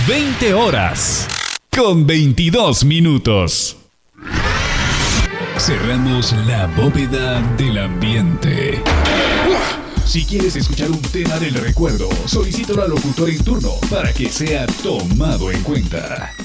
20 horas con 22 minutos. Cerramos la bóveda del ambiente. Si quieres escuchar un tema del recuerdo, solicítalo al locutor en turno para que sea tomado en cuenta.